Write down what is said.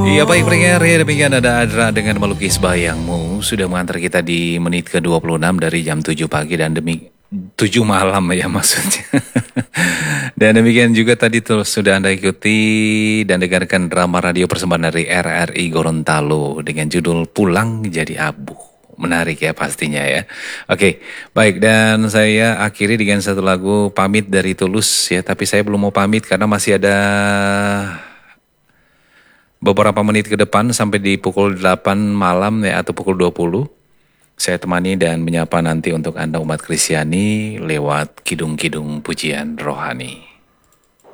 Iya baik pendengar ya, demikian ada Adra dengan melukis bayangmu sudah mengantar kita di menit ke-26 dari jam 7 pagi dan demi 7 malam ya maksudnya. Dan demikian juga tadi tuh sudah Anda ikuti dan dengarkan drama radio persembahan dari RRI Gorontalo dengan judul Pulang Jadi Abu. Menarik ya pastinya ya. Oke, baik dan saya akhiri dengan satu lagu pamit dari Tulus ya, tapi saya belum mau pamit karena masih ada beberapa menit ke depan sampai di pukul 8 malam ya atau pukul 20. Saya temani dan menyapa nanti untuk Anda umat Kristiani lewat kidung-kidung pujian rohani.